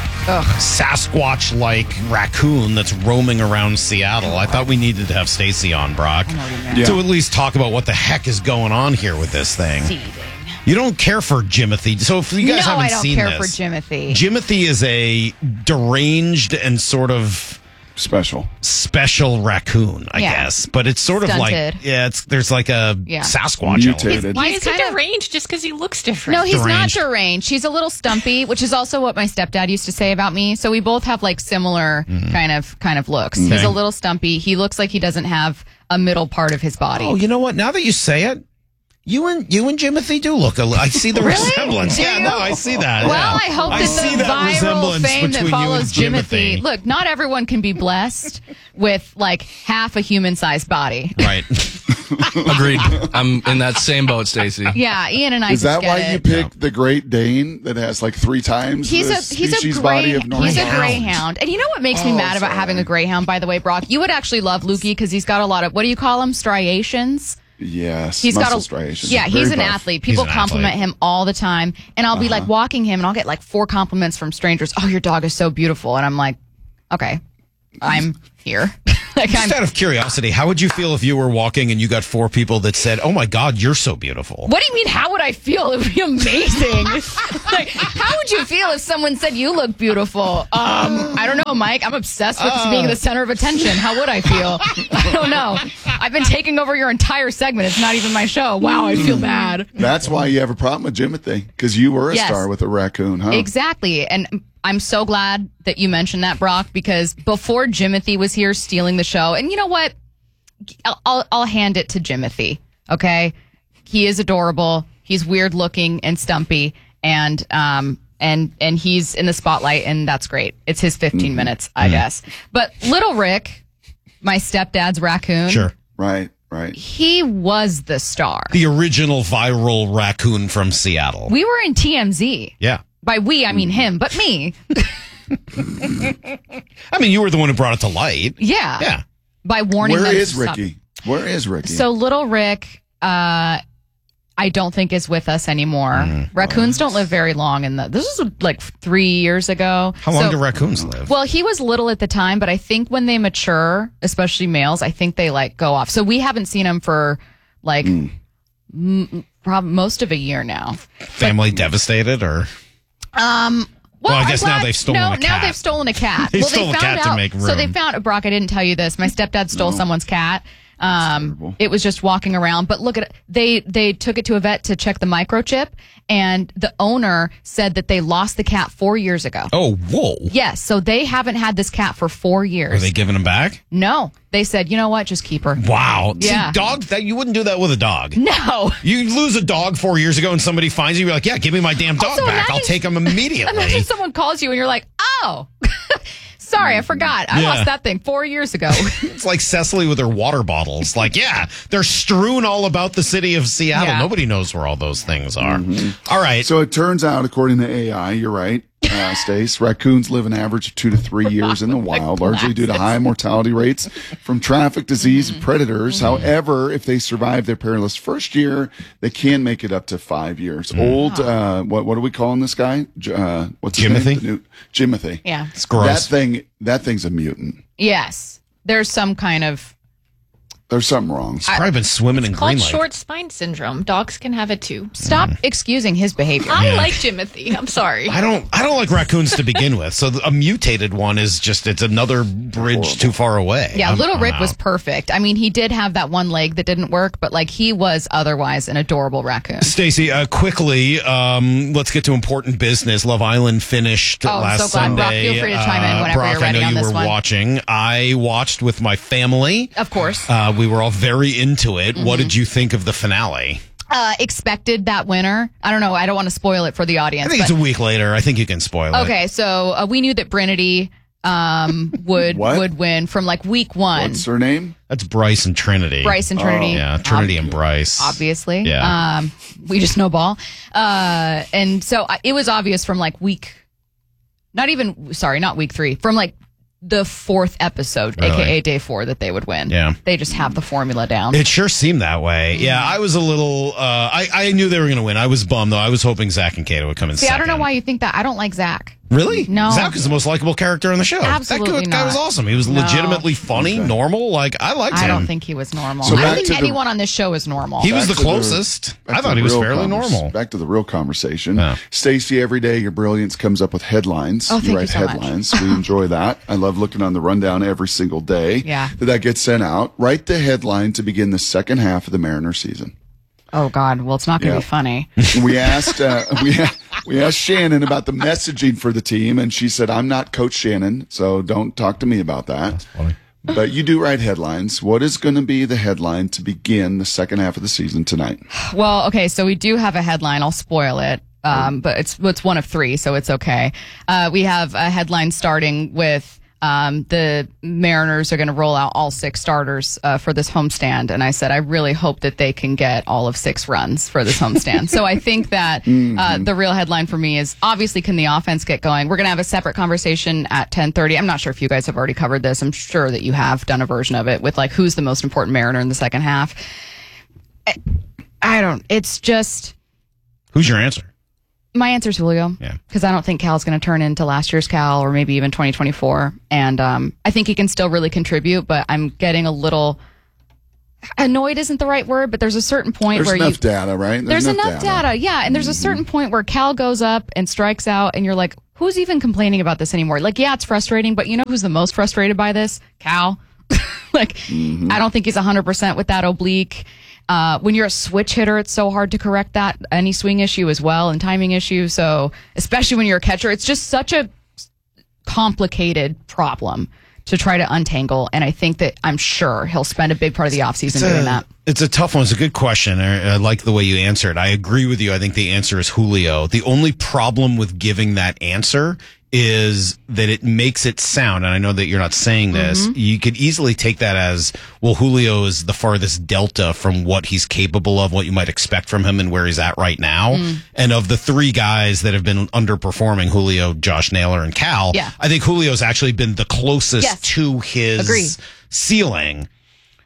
Sasquatch-like raccoon that's roaming around Seattle, I thought we needed to have Stacy on, Brock, to at least talk about what the heck is going on here with this thing. You don't care for Jimothy. So if you guys haven't seen this. No, I don't care for Jimothy. Jimothy is a deranged and sort of special raccoon, I guess. But it's sort Stunted. of like, there's like a Sasquatch element. Why is he deranged just because he looks different? No, he's not deranged. He's a little stumpy, which is also what my stepdad used to say about me. So we both have like similar kind of looks. Okay. He's a little stumpy. He looks like he doesn't have a middle part of his body. Oh, you know what? Now that you say it, you and Jimothy do look a little. I see the resemblance. Do Yeah, you? no, I see that. Well, yeah. I hope that see the that viral resemblance fame that between you and follows Jimothy. Look, not everyone can be blessed with like half a human-sized body. Right. Agreed. I'm in that same boat, Stacy. Yeah, Ian and I. Is that just get why you it. picked the Great Dane that has like 3 times the species body of normal? He's a greyhound. And you know what makes me mad about having a greyhound, by the way, Brock? You would actually love Lukey because he's got a lot of, what do you call them, striations? Yes, he's got striations. Yeah, he's an Very buff. athlete. People compliment him all the time, and I'll be like walking him, and I'll get like 4 compliments from strangers. Oh, your dog is so beautiful, and I'm like, okay, I'm here. Just out of curiosity, how would you feel if you were walking and you got 4 people that said, "Oh my God, you're so beautiful"? What do you mean? How would I feel? It would be amazing. Like, how would you feel if someone said you look beautiful? I don't know, Mike. I'm obsessed with being the center of attention. How would I feel? I don't know. I've been taking over your entire segment. It's not even my show. Wow, I feel bad. That's why you have a problem with Jimothy, because you were a star with a raccoon, huh? Exactly. And I'm so glad that you mentioned that, Brock, because before Jimothy was here stealing the show, and you know what? I'll hand it to Jimothy, okay? He is adorable. He's weird looking and stumpy, and he's in the spotlight, and that's great. It's his 15 minutes, I guess. But Little Rick, my stepdad's raccoon. Sure. Right. He was the star. The original viral raccoon from Seattle. We were in TMZ. Yeah. By we, I mean him, but me. I mean, you were the one who brought it to light. Yeah. Yeah. By warning them Where to is stop. Ricky? Where is Ricky? So Little Rick I don't think is with us anymore. Raccoons don't live very long. This was like 3 years ago. How long do raccoons live? Well, he was little at the time, but I think when they mature, especially males, I think they like go off. So we haven't seen him for like most of a year now. Family devastated or? Well, I guess now they've stolen a cat. Now they've stolen a cat. They stole a cat to make room. So they found, Brock, I didn't tell you this. My stepdad stole someone's cat. It was just walking around, but look at it. They took it to a vet to check the microchip, and the owner said that they lost the cat 4 years ago. Oh, whoa. Yes, so they haven't had this cat for 4 years. Are they giving him back? No. They said, you know what, just keep her. Wow. Yeah. See, dogs, you wouldn't do that with a dog. No. You lose a dog 4 years ago and somebody finds you, you're like, yeah, give me my damn dog back. I'll take him immediately. Imagine someone calls you and you're like, oh, sorry, I forgot. I lost that thing 4 years ago. It's like Cecily with her water bottles. Like, yeah, they're strewn all about the city of Seattle. Yeah. Nobody knows where all those things are. All right. So it turns out, according to AI, you're right, Stace, raccoons live an average of 2 to 3 years in the wild, largely due to high mortality rates from traffic, disease, and predators. However, if they survive their perilous first year, they can make it up to 5 years. Old, what are we calling this guy? What's his Jimothy? name? Jimothy. Yeah. It's gross. That thing's a mutant. Yes. There's some kind of... There's something wrong. It's probably been swimming in Called Green Lake. short spine syndrome. Dogs can have it too. Stop excusing his behavior. I like Jimothy. I'm sorry. I don't like raccoons to begin with. So a mutated one is just, it's another bridge too far away. Yeah, Little Rick was perfect. I mean, he did have that one leg that didn't work, but like he was otherwise an adorable raccoon. Stacey, quickly, let's get to important business. Love Island finished last so glad. Sunday. Brock, feel free to chime in whenever Brock, you're ready I know on you this were one. watching. I watched with my family. Of course. We were all very into it. What did you think of the finale? Expected that winner. I don't know. I don't want to spoil it for the audience. I think it's a week later. I think you can spoil it. Okay, so we knew that Brinity would win from like week one. What's her name? That's Bryce and Trinity. Bryce and Trinity. Yeah, Trinity and Bryce. Obviously. Yeah. We just know ball. And so it was obvious from like not week 3, from like the 4th episode, Really? aka day 4, that they would win. Yeah. They just have the formula down. It sure seemed that way. Yeah, I was a little, I knew they were going to win. I was bummed, though. I was hoping Zach and Kato would come in See, second. I don't know why you think that. I don't like Zach. Really? No. Zach is the most likable character on the show. Absolutely that guy not. was awesome. He was No. legitimately funny, normal. Like, I liked him. I don't think he was normal. So I back think to the- anyone on this show is normal. He was the Back to closest. back I to thought the he was real fairly normal. Back to the real conversation. Yeah. Stacey, every day your brilliance comes up with headlines. Oh, thank you write so much. headlines. We enjoy that. I love looking on the rundown every single day Yeah. that gets sent out. Write the headline to begin the second half of the Mariner season. Oh, God. Well, it's not going to Yeah. be funny. We asked we asked Shannon about the messaging for the team, and she said, "I'm not Coach Shannon, so don't talk to me about that." That's funny. But you do write headlines. What is going to be the headline to begin the second half of the season tonight? Well, okay, so we do have a headline. I'll spoil it. But it's one of 3, so it's okay. We have a headline starting with the Mariners are going to roll out all 6 starters for this homestand. And I said, I really hope that they can get all of 6 runs for this homestand. So I think that the real headline for me is obviously, can the offense get going? We're going to have a separate conversation at 10:30. I'm not sure if you guys have already covered this. I'm sure that you have done a version of it with like who's the most important Mariner in the second half. It's just. Who's your answer? My answer is Julio. Yeah. Because I don't think Cal's going to turn into last year's Cal or maybe even 2024. And I think he can still really contribute, but I'm getting a little annoyed isn't the right word, but there's a certain point There's where enough data, right? There's enough data. Yeah. And there's a certain point where Cal goes up and strikes out and you're like, who's even complaining about this anymore? Like, yeah, it's frustrating, but you know who's the most frustrated by this? Cal. Like, I don't think he's 100% with that oblique. When you're a switch hitter, it's so hard to correct that any swing issue as well and timing issue. So especially when you're a catcher, it's just such a complicated problem to try to untangle. And I think that I'm sure he'll spend a big part of the offseason doing that. It's a tough one. It's a good question. I like the way you answered. I agree with you. I think the answer is Julio. The only problem with giving that answer is that it makes it sound, and I know that you're not saying this, you could easily take that as, well, Julio is the farthest delta from what he's capable of, what you might expect from him and where he's at right now. And of the 3 guys that have been underperforming, Julio, Josh Naylor, and Cal, I think Julio's actually been the closest to his ceiling.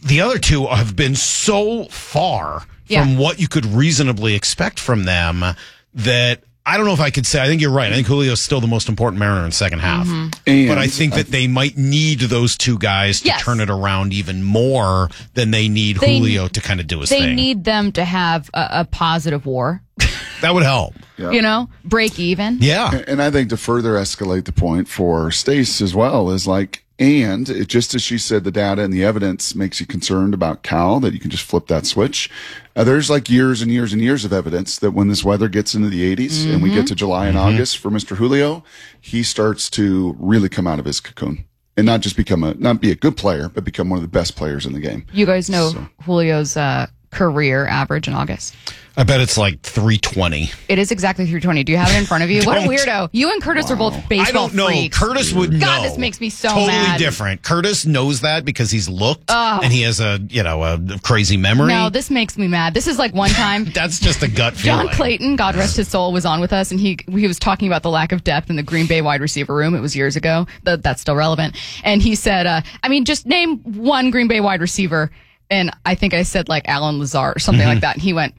the other two have been so far from what you could reasonably expect from them that I don't know if I could say. I think you're right. I think Julio's still the most important Mariner in the second half. But I think that they might need those two guys to turn it around even more than they need Julio to kind of do his thing. They need them to have a positive WAR. That would help. Yeah. Break even. Yeah. And I think to further escalate the point for Stace as well is and it, just as she said, the data and the evidence makes you concerned about Cal, that you can just flip that switch. There's years and years and years of evidence that when this weather gets into the 80s and we get to July and August for Mr. Julio, he starts to really come out of his cocoon and not just not be a good player, but become one of the best players in the game. You guys know Julio's career average in August? I bet it's 320. It is exactly 320. Do you have it in front of you? What a weirdo. You and Curtis are both baseball I don't know. freaks. Curtis would know. God, this makes me so totally mad. different. Curtis knows that because he's looked and he has a crazy memory. No, this makes me mad. This is one time. That's just a gut feeling. John Clayton, God rest his soul, was on with us, and he was talking about the lack of depth in the Green Bay wide receiver room. It was years ago. That's still relevant. And he said, just name one Green Bay wide receiver. And I think I said Alan Lazard or something like that. And he went...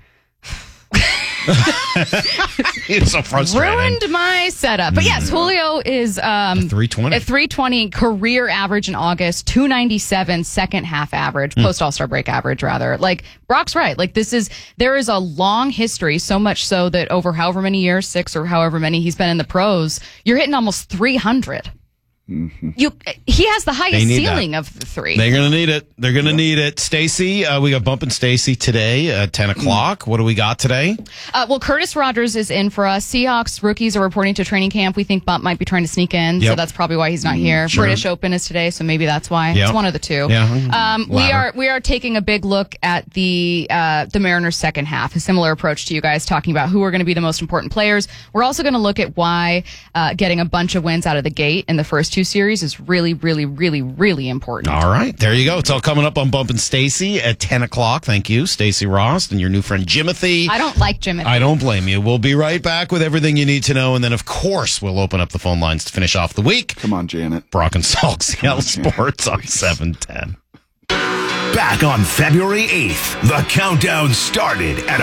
It's so frustrating. Ruined my setup. But yes, Julio is 320. A 320 career average in August, 297 second half average, post All-Star break average rather. Brock's right. There is a long history, so much so that over however many years, 6 or however many he's been in the pros, you're hitting almost 300. He has the highest ceiling of the three. They're going to need it. They're going to need it. Stacy, we got Bumpin' Stacy today at 10 o'clock. What do we got today? Well, Curtis Rogers is in for us. Seahawks rookies are reporting to training camp. We think Bump might be trying to sneak in, so that's probably why he's not here. Sure. British Open is today, so maybe that's why. It's one of the two. Yeah. We are taking a big look at the Mariners' second half, a similar approach to you guys, talking about who are going to be the most important players. We're also going to look at why getting a bunch of wins out of the gate in the first two series is really, really, really, really important. All right, there you go. It's all coming up on Bumpin' Stacy at 10 o'clock. Thank you, Stacy Rost, and your new friend Jimothy. I don't like Jimothy. I don't blame you. We'll be right back with everything you need to know, and then, of course, we'll open up the phone lines to finish off the week. Come on, Janet. Brock and Salk, Seattle Sports on 710. Back on February 8th, the countdown started at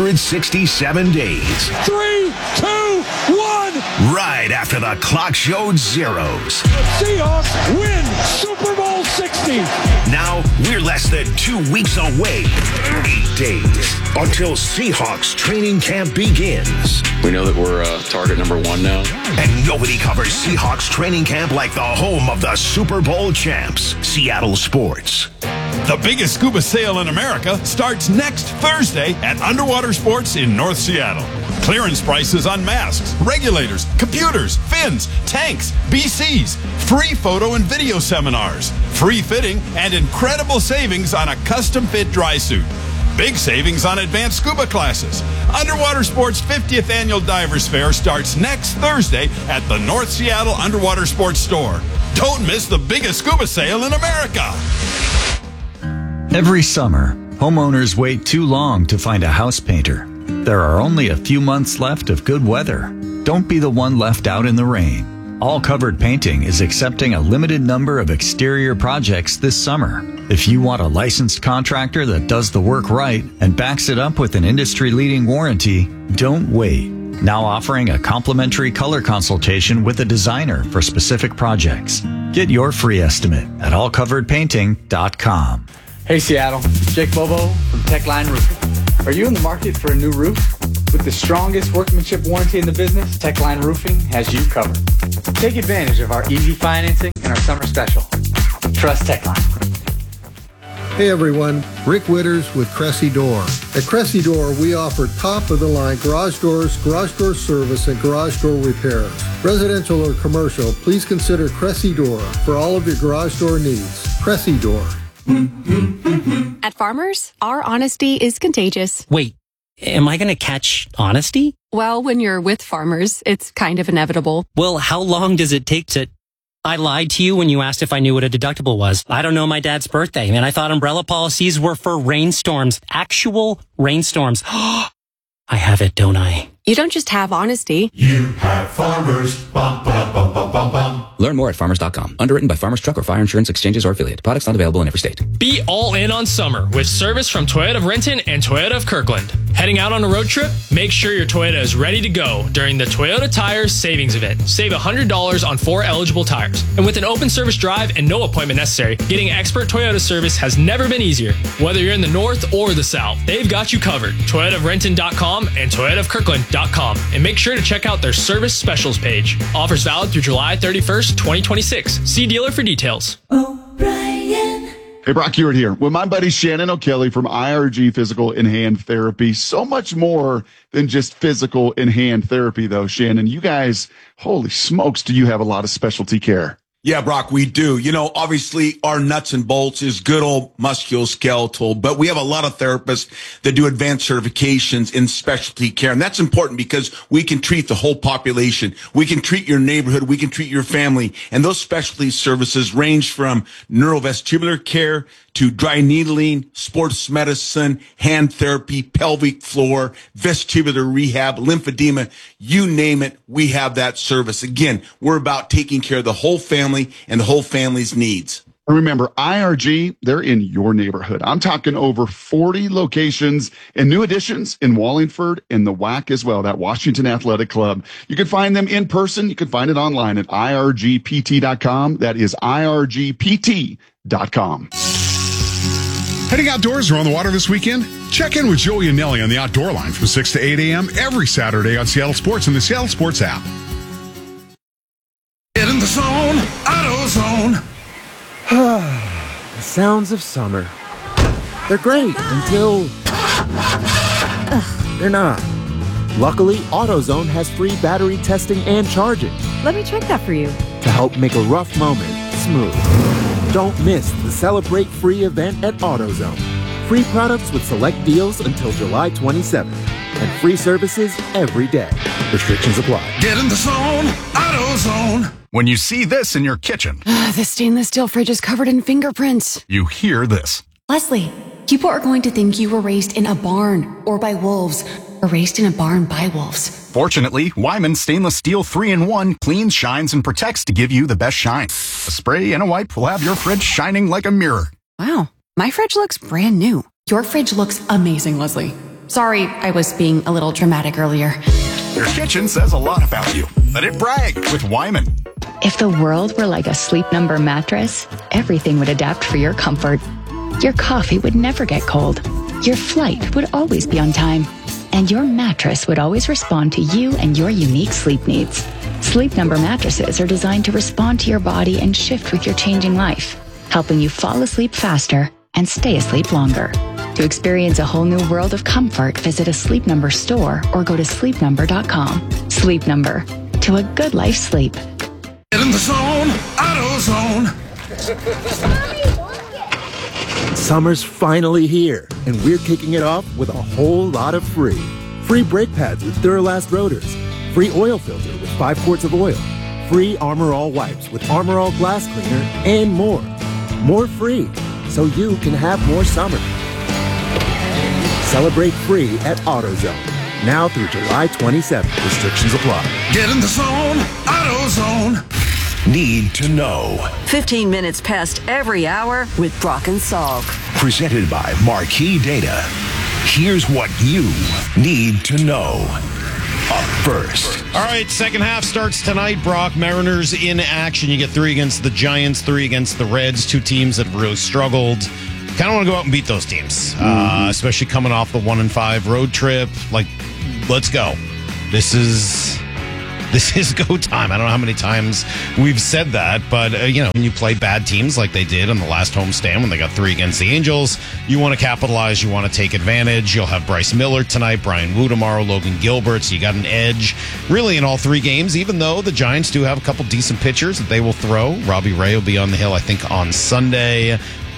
167 days. 3, 2, 1. Right after the clock showed zeros. The Seahawks win Super Bowl 60. Now we're less than 2 weeks away. 8 days until Seahawks training camp begins. We know that we're target number 1 now. And nobody covers Seahawks training camp like the home of the Super Bowl champs, Seattle Sports. The biggest scuba sale in America starts next Thursday at Underwater Sports in North Seattle. Clearance prices on masks, regulators, computers, fins, tanks, BCs, free photo and video seminars, free fitting, and incredible savings on a custom-fit dry suit. Big savings on advanced scuba classes. Underwater Sports 50th Annual Divers Fair starts next Thursday at the North Seattle Underwater Sports Store. Don't miss the biggest scuba sale in America. Every summer, homeowners wait too long to find a house painter. There are only a few months left of good weather. Don't be the one left out in the rain. All Covered Painting is accepting a limited number of exterior projects this summer. If you want a licensed contractor that does the work right and backs it up with an industry-leading warranty, don't wait. Now offering a complimentary color consultation with a designer for specific projects. Get your free estimate at allcoveredpainting.com. Hey Seattle, Jake Bobo from Techline Roofing. Are you in the market for a new roof? With the strongest workmanship warranty in the business, Techline Roofing has you covered. Take advantage of our easy financing and our summer special. Trust Techline. Hey everyone, Rick Witters with Cressy Door. At Cressy Door, we offer top-of-the-line garage doors, garage door service, and garage door repairs. Residential or commercial, please consider Cressy Door for all of your garage door needs. Cressy Door. At Farmers, our honesty is contagious. Wait, am I going to catch honesty? Well, when you're with Farmers, it's kind of inevitable. Well, how long does it take to... I lied to you when you asked if I knew what a deductible was. I don't know my dad's birthday, and I thought umbrella policies were for rainstorms. Actual rainstorms. I have it, don't I? You don't just have honesty. You have Farmers. Bum, bum, bum, bum, bum, bum. Learn more at farmers.com. Underwritten by Farmers Truck or Fire Insurance Exchanges or Affiliate. Products not available in every state. Be all in on summer with service from Toyota of Renton and Toyota of Kirkland. Heading out on a road trip? Make sure your Toyota is ready to go during the Toyota Tires Savings Event. Save $100 on 4 eligible tires. And with an open service drive and no appointment necessary, getting expert Toyota service has never been easier. Whether you're in the north or the south, they've got you covered. ToyotaofRenton.com and ToyotaofKirkland.com. And make sure to check out their service specials page. Offers valid through July 31st, 2026. See dealer for details. Hey, Brock Hewitt here with my buddy Shannon O'Kelly from IRG Physical and Hand Therapy. So much more than just physical and hand therapy, though, Shannon. You guys, holy smokes, do you have a lot of specialty care? Yeah, Brock, we do. You know, obviously our nuts and bolts is good old musculoskeletal, but we have a lot of therapists that do advanced certifications in specialty care. And that's important because we can treat the whole population. We can treat your neighborhood. We can treat your family. And those specialty services range from neurovestibular care to dry needling, sports medicine, hand therapy, pelvic floor, vestibular rehab, lymphedema, you name it, we have that service. Again, we're about taking care of the whole family and the whole family's needs. Remember, IRG, they're in your neighborhood. I'm talking over 40 locations and new additions in Wallingford and the WAC as well, that Washington Athletic Club. You can find them in person. You can find it online at irgpt.com. That is irgpt.com. Heading outdoors or on the water this weekend? Check in with Joey and Nelly on the Outdoor Line from 6 to 8 a.m. every Saturday on Seattle Sports and the Seattle Sports app. Get in the zone, AutoZone. The sounds of summer. They're great until they're not. Luckily, AutoZone has free battery testing and charging. Let me check that for you. To help make a rough moment smooth. Don't miss the Celebrate Free event at AutoZone. Free products with select deals until July 27th. And free services every day. Restrictions apply. Get in the zone, AutoZone. When you see this in your kitchen, The stainless steel fridge is covered in fingerprints. you hear this. Leslie, people are going to think you were raised in a barn or by wolves or raised in a barn by wolves. Fortunately, Wyman Stainless Steel 3-in-1 cleans, shines, and protects to give you the best shine. A spray and a wipe will have your fridge shining like a mirror. Wow, my fridge looks brand new. Your fridge looks amazing, Leslie. Sorry, I was being a little dramatic earlier. Your kitchen says a lot about you. Let it brag with Wyman. If the world were like a Sleep Number mattress, everything would adapt for your comfort. Your coffee would never get cold. Your flight would always be on time. And your mattress would always respond to you and your unique sleep needs. Sleep Number mattresses are designed to respond to your body and shift with your changing life, helping you fall asleep faster and stay asleep longer. To experience a whole new world of comfort, visit a Sleep Number store or go to sleepnumber.com. Sleep Number. To a good life sleep. Get in the zone, AutoZone. Summer's finally here, and we're kicking it off with a whole lot of free. Free brake pads with Duralast rotors. Free oil filter with 5 quarts of oil. Free Armor All wipes with Armor All glass cleaner, and more. More free, so you can have more summer. Celebrate free at AutoZone. Now through July 27th. Restrictions apply. Get in the zone, AutoZone. Need to know. 15 minutes past every hour with Brock and Salk. Presented by Marquee Data. Here's what you need to know. Up first. All right, second half starts tonight. Brock, Mariners in action. You get 3 against the Giants, 3 against the Reds, 2 teams that have really struggled. Kind of want to go out and beat those teams, especially coming off the 1-5 road trip. Like, let's go. This is go time. I don't know how many times we've said that, but, when you play bad teams like they did on the last homestand when they got 3 against the Angels, you want to capitalize. You want to take advantage. You'll have Bryce Miller tonight, Brian Wu tomorrow, Logan Gilbert. So you got an edge really in all 3 games, even though the Giants do have a couple decent pitchers that they will throw. Robbie Ray will be on the hill, I think, on Sunday.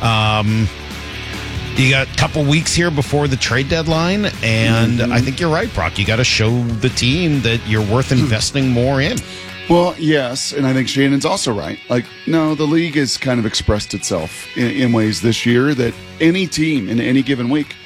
You got a couple weeks here before the trade deadline, and I think you're right, Brock. You got to show the team that you're worth investing more in. Well, yes, and I think Shannon's also right. No, the league has kind of expressed itself in ways this year that any team in any given week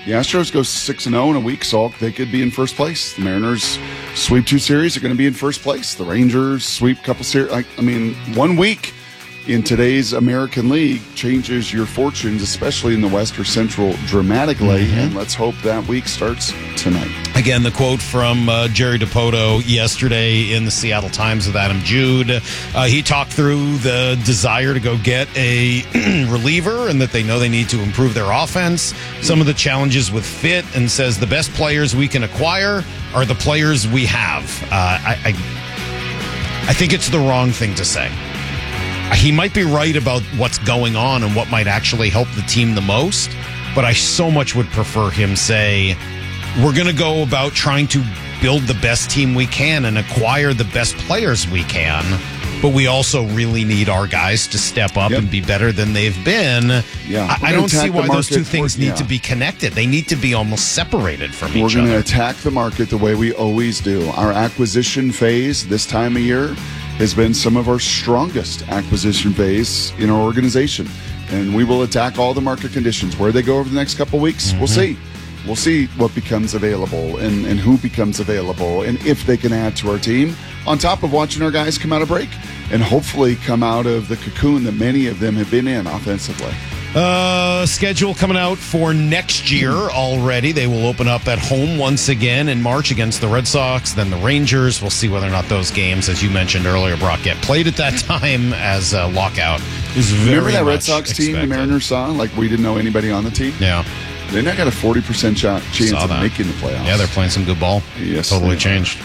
The Astros go 6-0 in a week, Salk. They could be in first place. The Mariners sweep 2 series, are going to be in first place. The Rangers sweep a couple series. 1 week in today's American League changes your fortunes, especially in the West or Central, dramatically. And let's hope that week starts tonight. Again, the quote from Jerry DiPoto yesterday in the Seattle Times with Adam Jude. He talked through the desire to go get a reliever and that they know they need to improve their offense, some of the challenges with fit, and says the best players we can acquire are the players we have. I think it's the wrong thing to say. He might be right about what's going on and what might actually help the team the most, but I so much would prefer him say, we're going to go about trying to build the best team we can and acquire the best players we can, but we also really need our guys to step up and be better than they've been. Yeah, I don't see why those two things need to be connected. They need to be almost separated from each other. We're going to attack the market the way we always do. Our acquisition phase this time of year has been some of our strongest acquisition phase in our organization. And we will attack all the market conditions. Where they go over the next couple of weeks, we'll see. We'll see what becomes available and who becomes available and if they can add to our team, on top of watching our guys come out of break and hopefully come out of the cocoon that many of them have been in offensively. Schedule coming out for next year already. They will open up at home once again in March against the Red Sox, then the Rangers. We'll see whether or not those games, as you mentioned earlier, Brock, get played at that time, as lockout is very Remember that much Red Sox team the Mariners saw? Like we didn't know anybody on the team? Yeah. They now got a 40% chance of making the playoffs. Yeah, they're playing some good ball. Yes, totally changed.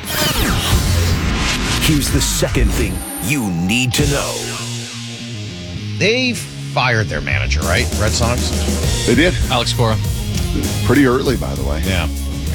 Here's the second thing you need to know. They fired their manager, right? Red Sox? They did. Alex Cora. Pretty early, by the way. Yeah.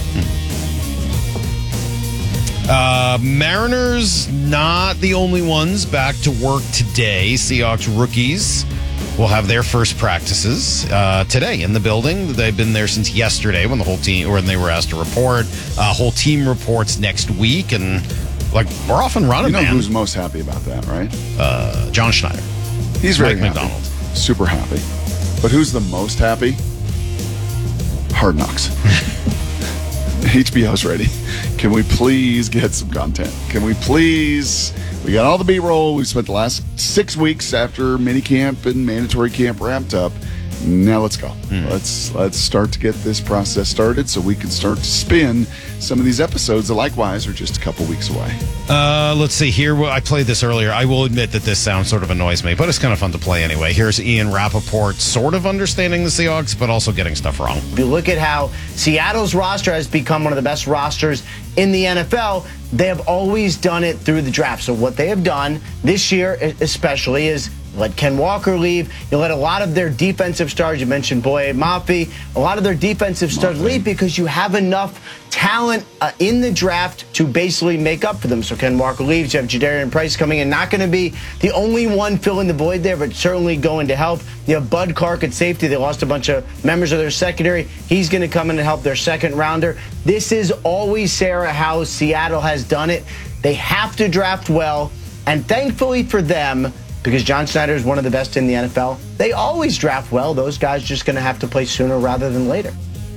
Mariners, not the only ones back to work today. Seahawks rookies will have their first practices today in the building. They've been there since yesterday when they were asked to report. Whole team reports next week, and we're off and running. You know who's most happy about that, right? John Schneider. He's very Mike happy. McDonald. Super happy. But who's the most happy? Hard Knocks. HBO's ready. Can we please get some content? Can we please? We got all the B-roll. We spent the last 6 weeks after minicamp and mandatory camp wrapped up. Now let's go. Let's start to get this process started so we can start to spin some of these episodes that likewise are just a couple weeks away. Let's see here. I played this earlier. I will admit that this sound sort of annoys me, but it's kind of fun to play anyway. Here's Ian Rappaport sort of understanding the Seahawks, but also getting stuff wrong. If you look at how Seattle's roster has become one of the best rosters in the NFL, they have always done it through the draft. So what they have done this year especially is let Ken Walker leave. You let a lot of their defensive stars, you mentioned Boye Mafe, a lot of their defensive stars leave because you have enough talent in the draft to basically make up for them. So Ken Walker leaves. You have Jadarian Price coming in. Not going to be the only one filling the void there, but certainly going to help. You have Bud Clark at safety. They lost a bunch of members of their secondary. He's going to come in and help their second rounder. This is always, Sarah, how Seattle has done it. They have to draft well, and thankfully for them, because John Schneider is one of the best in the NFL, they always draft well. Those guys just going to have to play sooner rather than later.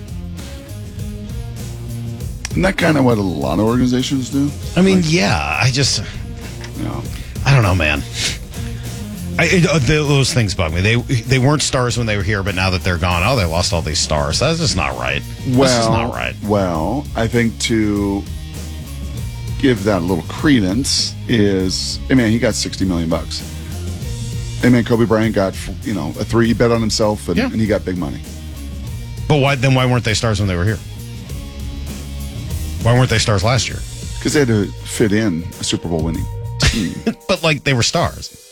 Isn't that kind of what a lot of organizations do? I mean, I don't know, man. Those things bug me. They weren't stars when they were here, but now that they're gone, they lost all these stars. That's just not right. This is not right. Well, I think to give that a little credence is, he got $60 million. Kobe Bryant got, a 3. He bet on himself, and he got big money. But why weren't they stars when they were here? Why weren't they stars last year? Because they had to fit in a Super Bowl winning team. But they were stars.